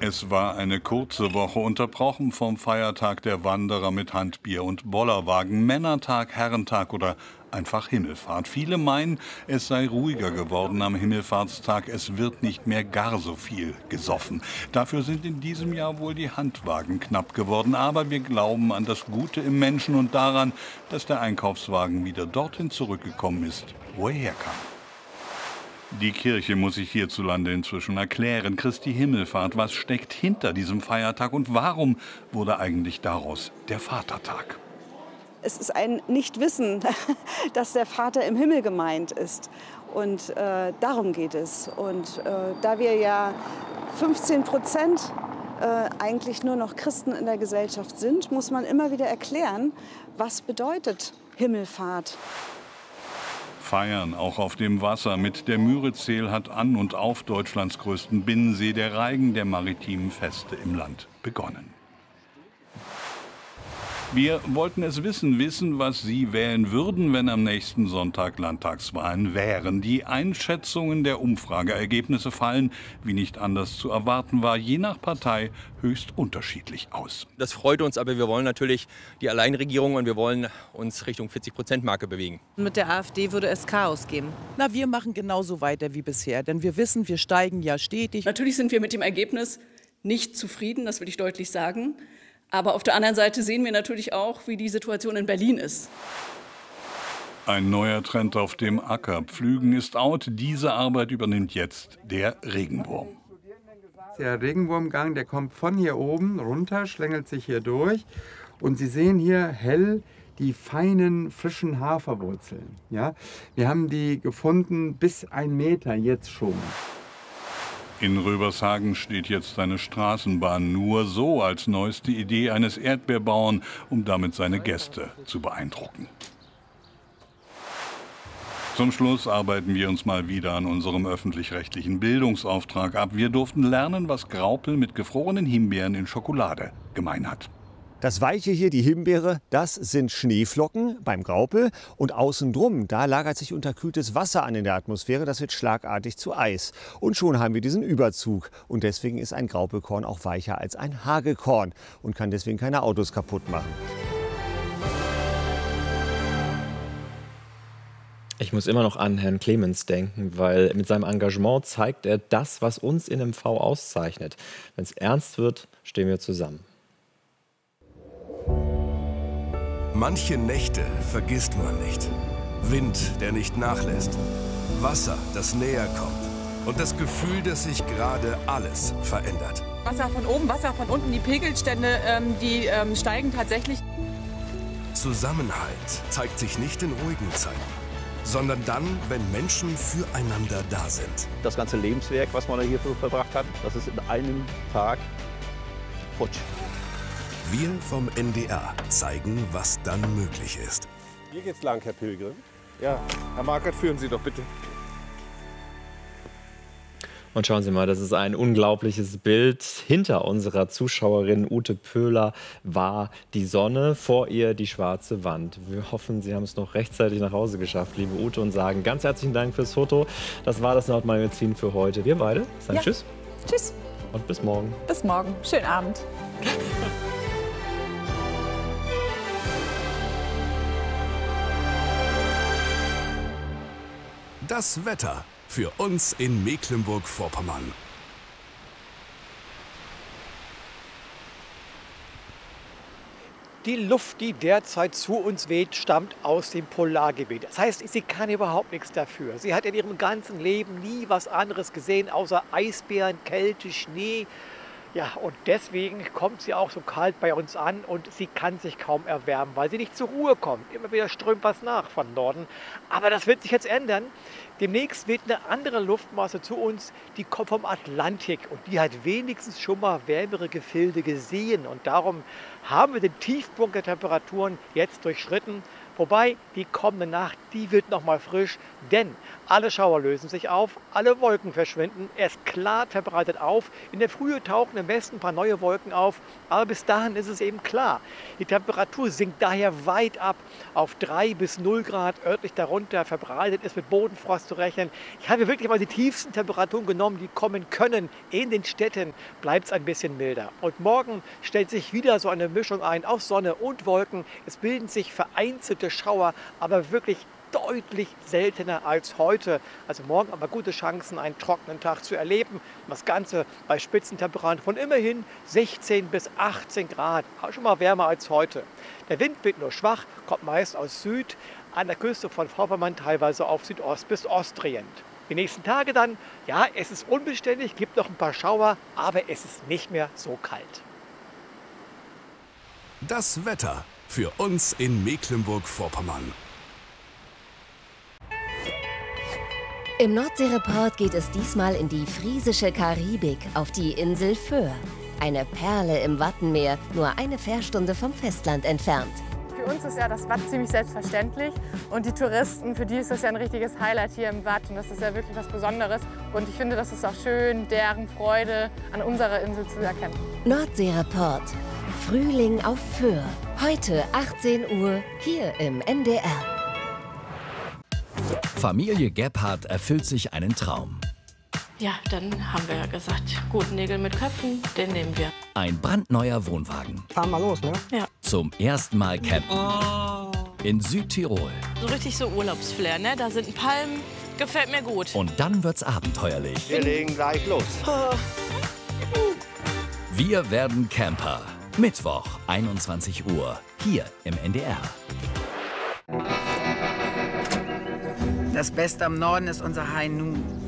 Es war eine kurze Woche, unterbrochen vom Feiertag der Wanderer mit Handbier und Bollerwagen, Männertag, Herrentag oder einfach Himmelfahrt. Viele meinen, es sei ruhiger geworden am Himmelfahrtstag. Es wird nicht mehr gar so viel gesoffen. Dafür sind in diesem Jahr wohl die Handwagen knapp geworden. Aber wir glauben an das Gute im Menschen und daran, dass der Einkaufswagen wieder dorthin zurückgekommen ist, wo er herkam. Die Kirche muss sich hierzulande inzwischen erklären. Christi Himmelfahrt, was steckt hinter diesem Feiertag und warum wurde eigentlich daraus der Vatertag? Es ist ein Nichtwissen, dass der Vater im Himmel gemeint ist. Und darum geht es. Und da wir ja 15% eigentlich nur noch Christen in der Gesellschaft sind, muss man immer wieder erklären, was bedeutet Himmelfahrt. Feiern, auch auf dem Wasser. Mit der Müritzseel hat an und auf Deutschlands größten Binnensee der Reigen der maritimen Feste im Land begonnen. Wir wollten es wissen, was Sie wählen würden, wenn am nächsten Sonntag Landtagswahlen wären. Die Einschätzungen der Umfrageergebnisse fallen, wie nicht anders zu erwarten war, je nach Partei höchst unterschiedlich aus. Das freut uns, aber wir wollen natürlich die Alleinregierung und wir wollen uns Richtung 40%-Marke bewegen. Mit der AfD würde es Chaos geben. Na, wir machen genauso weiter wie bisher, denn wir wissen, wir steigen ja stetig. Natürlich sind wir mit dem Ergebnis nicht zufrieden, das will ich deutlich sagen. Aber auf der anderen Seite sehen wir natürlich auch, wie die Situation in Berlin ist. Ein neuer Trend auf dem Acker. Pflügen ist out. Diese Arbeit übernimmt jetzt der Regenwurm. Der Regenwurmgang, der kommt von hier oben runter, schlängelt sich hier durch. Und Sie sehen hier hell die feinen, frischen Haferwurzeln. Ja? Wir haben die gefunden bis 1 Meter jetzt schon. In Röbershagen steht jetzt eine Straßenbahn, nur so als neueste Idee eines Erdbeerbauern, um damit seine Gäste zu beeindrucken. Zum Schluss arbeiten wir uns mal wieder an unserem öffentlich-rechtlichen Bildungsauftrag ab. Wir durften lernen, was Graupel mit gefrorenen Himbeeren in Schokolade gemein hat. Das Weiche hier, die Himbeere, das sind Schneeflocken beim Graupel. Und außen drum, da lagert sich unterkühltes Wasser an in der Atmosphäre. Das wird schlagartig zu Eis. Und schon haben wir diesen Überzug. Und deswegen ist ein Graupelkorn auch weicher als ein Hagelkorn und kann deswegen keine Autos kaputt machen. Ich muss immer noch an Herrn Clemens denken, weil mit seinem Engagement zeigt er das, was uns in MV auszeichnet. Wenn es ernst wird, stehen wir zusammen. Manche Nächte vergisst man nicht. Wind, der nicht nachlässt. Wasser, das näher kommt. Und das Gefühl, dass sich gerade alles verändert. Wasser von oben, Wasser von unten, die Pegelstände, die steigen tatsächlich. Zusammenhalt zeigt sich nicht in ruhigen Zeiten, sondern dann, wenn Menschen füreinander da sind. Das ganze Lebenswerk, was man hier so verbracht hat, das ist in einem Tag futsch. Wir vom NDR zeigen, was dann möglich ist. Hier geht's lang, Herr Pilgrim. Ja, Herr Markert, führen Sie doch bitte. Und schauen Sie mal, das ist ein unglaubliches Bild. Hinter unserer Zuschauerin Ute Pöhler war die Sonne, vor ihr die schwarze Wand. Wir hoffen, Sie haben es noch rechtzeitig nach Hause geschafft, liebe Ute, und sagen ganz herzlichen Dank fürs Foto. Das war das Nordmagazin für heute. Wir beide sagen Tschüss. Tschüss. Und bis morgen. Bis morgen. Schönen Abend. Das Wetter für uns in Mecklenburg-Vorpommern. Die Luft, die derzeit zu uns weht, stammt aus dem Polargebiet. Das heißt, sie kann überhaupt nichts dafür. Sie hat in ihrem ganzen Leben nie was anderes gesehen, außer Eisbären, Kälte, Schnee. Ja, und deswegen kommt sie auch so kalt bei uns an und sie kann sich kaum erwärmen, weil sie nicht zur Ruhe kommt. Immer wieder strömt was nach von Norden. Aber das wird sich jetzt ändern. Demnächst weht eine andere Luftmasse zu uns, die kommt vom Atlantik und die hat wenigstens schon mal wärmere Gefilde gesehen. Und darum haben wir den Tiefpunkt der Temperaturen jetzt durchschritten. Wobei die kommende Nacht, die wird noch mal frisch, denn alle Schauer lösen sich auf, alle Wolken verschwinden, es klart verbreitet auf. In der Frühe tauchen im Westen ein paar neue Wolken auf, aber bis dahin ist es eben klar. Die Temperatur sinkt daher weit ab auf 3 bis 0 Grad, örtlich darunter verbreitet ist mit Bodenfrost zu rechnen. Ich habe wirklich mal die tiefsten Temperaturen genommen, die kommen können. In den Städten bleibt es ein bisschen milder. Und morgen stellt sich wieder so eine Mischung ein aus Sonne und Wolken. Es bilden sich vereinzelte Schauer, aber wirklich deutlich seltener als heute. Also morgen aber gute Chancen, einen trockenen Tag zu erleben. Und das Ganze bei Spitzentemperaturen von immerhin 16 bis 18 Grad. Auch schon mal wärmer als heute. Der Wind wird nur schwach, kommt meist aus Süd, an der Küste von Vorpommern teilweise auf Südost bis Ost drehend. Die nächsten Tage dann, ja, es ist unbeständig, gibt noch ein paar Schauer, aber es ist nicht mehr so kalt. Das Wetter für uns in Mecklenburg-Vorpommern. Im Nordseereport geht es diesmal in die friesische Karibik, auf die Insel Föhr. Eine Perle im Wattenmeer, nur eine Fährstunde vom Festland entfernt. Für uns ist ja das Watt ziemlich selbstverständlich und die Touristen, für die ist das ja ein richtiges Highlight hier im Watt und das ist ja wirklich was Besonderes. Und ich finde, das ist auch schön, deren Freude an unserer Insel zu erkennen. Nordseereport. Frühling auf Föhr. Heute 18 Uhr hier im NDR. Familie Gebhardt erfüllt sich einen Traum. Ja, dann haben wir ja gesagt, gut, Nägel mit Köpfen, den nehmen wir. Ein brandneuer Wohnwagen. Fahren wir los, ne? Ja. Zum ersten Mal campen. In Südtirol. So richtig so Urlaubsflair, ne? Da sind Palmen, gefällt mir gut. Und dann wird's abenteuerlich. Wir legen gleich los. Wir werden Camper. Mittwoch, 21 Uhr, hier im NDR. Das Beste am Norden ist unser High Noon.